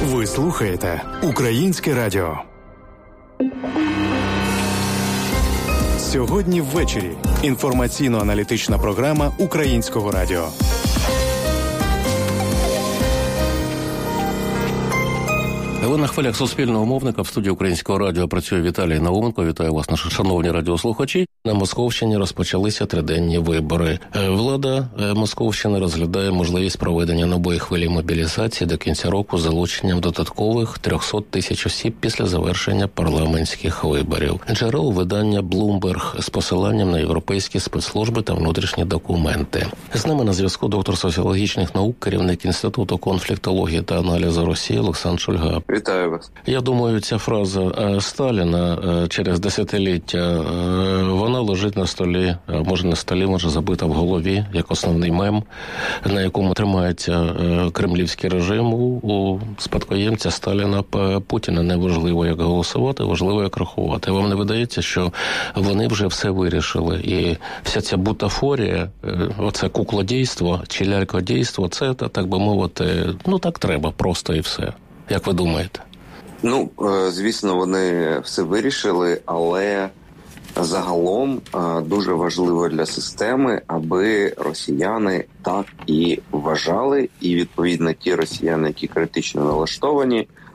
Ви слухаєте Українське радіо. Сьогодні ввечері. Інформаційно-аналітична програма Українського радіо. Ви на хвилях суспільного мовника. В студії Українського радіо працює Віталій Науменко. Вітаю вас, наші шановні радіослухачі. На Московщині розпочалися триденні вибори. Влада Московщини розглядає можливість проведення нової хвилі мобілізації до кінця року з залученням додаткових 300 тисяч осіб після завершення парламентських виборів. Джерело видання Bloomberg з посиланням на європейські спецслужби та внутрішні документи. З нами на зв'язку доктор соціологічних наук, керівник Інституту конфліктології та аналізу Росії Олександр Шульга. Вітаю вас. Я думаю, ця фраза Сталіна через десятиліття, вона лежить на столі, а може на столі, може забита в голові, як основний мем, на якому тримається кремлівський режим. У спадкоємця Сталіна Путіна не важливо, як голосувати, важливо, як рахувати. Вам не видається, що вони вже все вирішили? І вся ця бутафорія, оце куклодійство чи лялькодійство, це, так би мовити, так треба просто і все. Як ви думаєте? Звісно, вони все вирішили, але загалом дуже важливо для системи, аби росіяни так і вважали, і відповідно ті росіяни, які критично налаштовані,